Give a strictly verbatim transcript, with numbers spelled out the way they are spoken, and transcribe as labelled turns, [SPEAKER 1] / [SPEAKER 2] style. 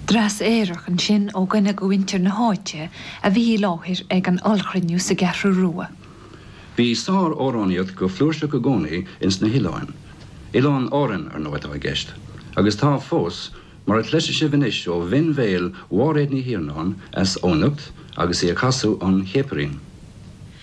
[SPEAKER 1] Dras éireach an sin ó gine go winter na háite a bhí láthir ag an alchrinniu sa garú rua.
[SPEAKER 2] Bhí sár óráníocht go flúirse go gcónaí ins na hiileáin. Ileán áran ar nó atá gceist, agus tá fós mar a chléise sé bhanis ó bhin bhéal mháréadní hiarnáin as ónacht agus é a casú an chéparín.